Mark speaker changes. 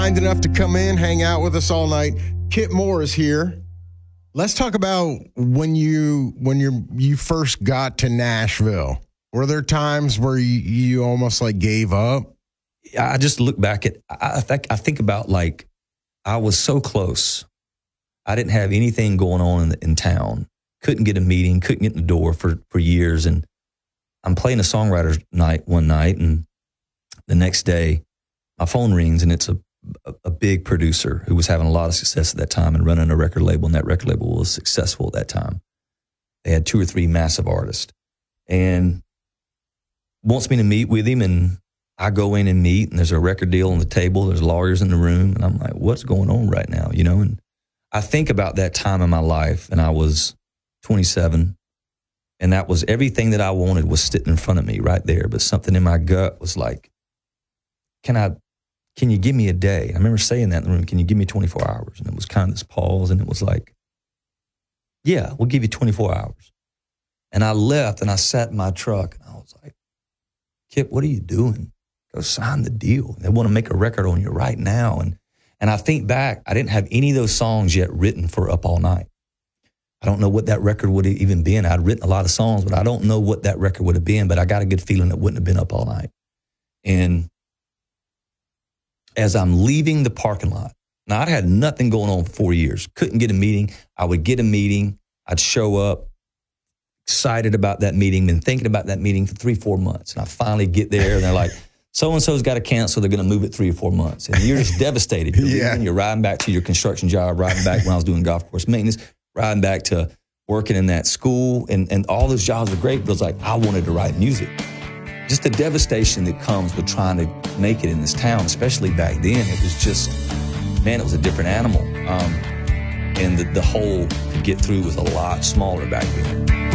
Speaker 1: Kind enough to come in, hang out with us all night. Kip Moore is here. Let's talk about when you first got to Nashville. Were there times where you almost like gave up?
Speaker 2: I just look back at, I think about like, I was so close. I didn't have anything going on in town. Couldn't get a meeting, couldn't get in the door for years. And I'm playing a songwriter's night one night, and the next day my phone rings, and it's a big producer who was having a lot of success at that time and running a record label, and that record label was successful at that time. They had 2 or 3 massive artists, and wants me to meet with him, and I go in and meet, and there's a record deal on the table, there's lawyers in the room, and I'm like, what's going on right now, you know? And I think about that time in my life, and I was 27, and that was everything that I wanted was sitting in front of me right there, but something in my gut was like, can you give me a day? I remember saying that in the room, can you give me 24 hours? And it was kind of this pause, and it was like, yeah, we'll give you 24 hours. And I left, and I sat in my truck, and I was like, Kip, what are you doing? Go sign the deal. They want to make a record on you right now. And I think back, I didn't have any of those songs yet written for Up All Night. I don't know what that record would have even been. I'd written a lot of songs, but I don't know what that record would have been, but I got a good feeling it wouldn't have been Up All Night. And as I'm leaving the parking lot, now I'd had nothing going on for 4 years, couldn't get a meeting. I would get a meeting, I'd show up, excited about that meeting, been thinking about that meeting for 3-4 months. And I finally get there, and they're like, so-and-so's got to cancel, they're going to move it 3 or 4 months. And you're just devastated. You're riding back to your construction job, riding back when I was doing golf course maintenance, riding back to working in that school, and all those jobs were great, but it was like, I wanted to write music. Just the devastation that comes with trying to make it in this town, especially back then, it was just, man, it was a different animal. And the hole to get through was a lot smaller back then.